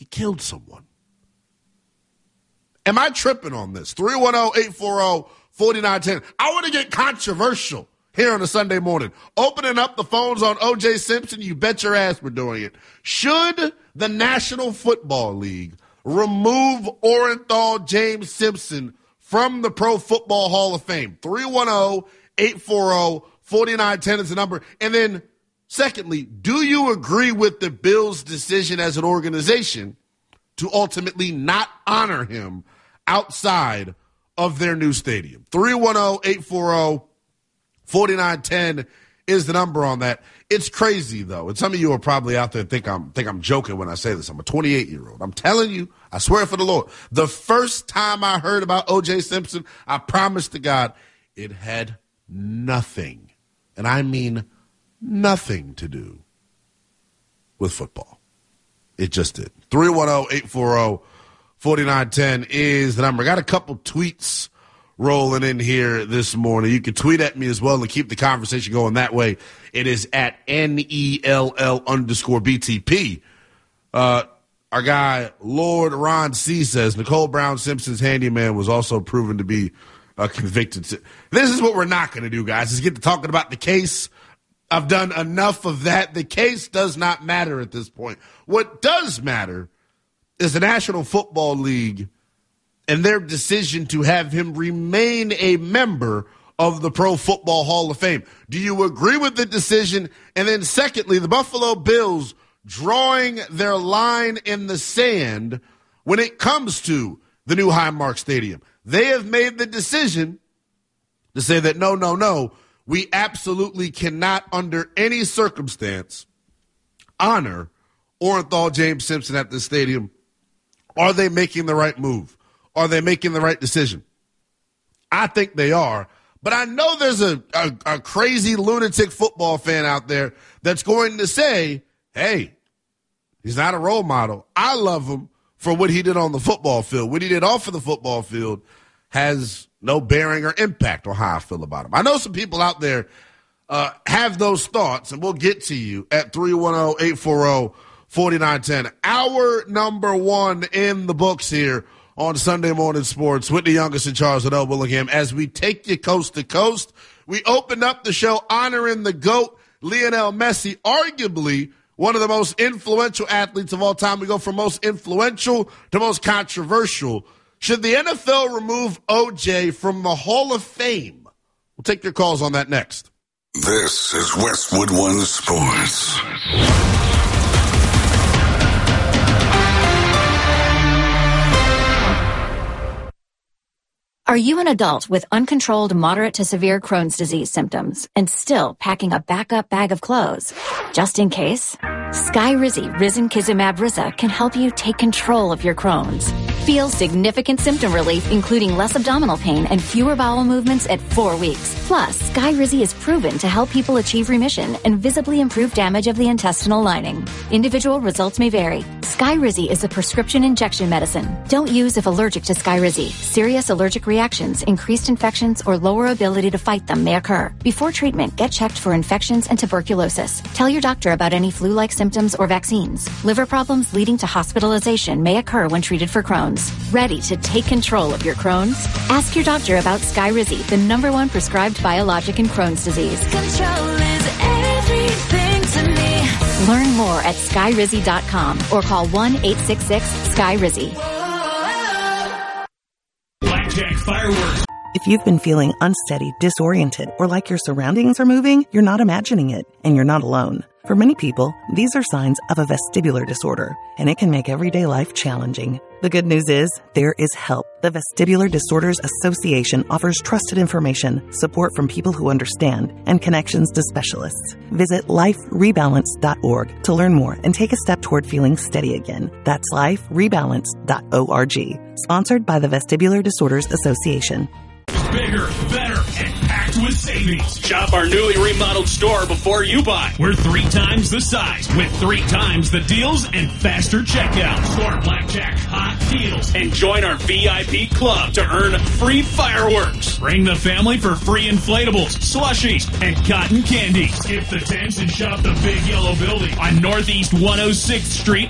He killed someone. Am I tripping on this? 310-840-4910. I want to get controversial here on a Sunday morning. Opening up the phones on O.J. Simpson, you bet your ass we're doing it. Should the National Football League remove Orenthal James Simpson from the Pro Football Hall of Fame? 310-840-4910 is the number. And then, secondly, do you agree with the Bills' decision as an organization to ultimately not honor him outside of their new stadium? 310-840-4910 is the number on that. It's crazy, though. And some of you are probably out there think I'm joking when I say this. I'm a 28-year-old. I'm telling you, I swear for the Lord, the first time I heard about O.J. Simpson, I promise to God, it had nothing, and I mean nothing, to do with football. It just did. 310-840-4910 is the number. I got a couple tweets rolling in here this morning. You can tweet at me as well and keep the conversation going that way. It is at NELL_BTP. Our guy, Lord Ron C. says, Nicole Brown Simpson's handyman was also proven to be convicted. This is what we're not going to do, guys, is get to talking about the case. I've done enough of that. The case does not matter at this point. What does matter is the National Football League and their decision to have him remain a member of the Pro Football Hall of Fame. Do you agree with the decision? And then secondly, the Buffalo Bills drawing their line in the sand when it comes to the new Highmark Stadium. They have made the decision to say that no, we absolutely cannot under any circumstance honor Orenthal James Simpson at this stadium. Are they making the right move? Are they making the right decision? I think they are. But I know there's a crazy lunatic football fan out there that's going to say, hey, he's not a role model. I love him for what he did on the football field. What he did off of the football field has no bearing or impact on how I feel about him. I know some people out there have those thoughts, and we'll get to you at 310-840-4910. Hour number one in the books here on Sunday Morning Sports with the youngest in Charles and Willingham. As we take you coast to coast, we opened up the show honoring the GOAT, Lionel Messi, arguably one of the most influential athletes of all time. We go from most influential to most controversial. Should the NFL remove O.J. from the Hall of Fame? We'll take your calls on that next. This is Westwood One Sports. Are you an adult with uncontrolled moderate to severe Crohn's disease symptoms and still packing a backup bag of clothes? Just in case, Skyrizi Risankizumab Risa can help you take control of your Crohn's. Feel significant symptom relief, including less abdominal pain and fewer bowel movements at 4 weeks. Plus, Skyrizi is proven to help people achieve remission and visibly improve damage of the intestinal lining. Individual results may vary. Skyrizi is a prescription injection medicine. Don't use if allergic to Skyrizi. Serious allergic reactions, increased infections, or lower ability to fight them may occur. Before treatment, get checked for infections and tuberculosis. Tell your doctor about any flu-like symptoms or vaccines. Liver problems leading to hospitalization may occur when treated for Crohn's. Ready to take control of your Crohn's? Ask your doctor about Skyrizi, the #1 prescribed biologic in Crohn's disease. Control is everything to me. Learn more at Skyrizi.com or call 1-866-SKYRIZI. Blackjack Fireworks. If you've been feeling unsteady, disoriented, or like your surroundings are moving, you're not imagining it, and you're not alone. For many people, these are signs of a vestibular disorder, and it can make everyday life challenging. The good news is, there is help. The Vestibular Disorders Association offers trusted information, support from people who understand, and connections to specialists. Visit liferebalance.org to learn more and take a step toward feeling steady again. That's liferebalance.org. Sponsored by the Vestibular Disorders Association. Bigger, better, and packed with savings. Shop our newly remodeled store before you buy. We're 3 times the size with 3 times the deals and faster checkout. Score blackjack hot deals and join our VIP club to earn free fireworks. Bring the family for free inflatables, slushies, and cotton candy. Skip the tents and shop the big yellow building on Northeast 106th Street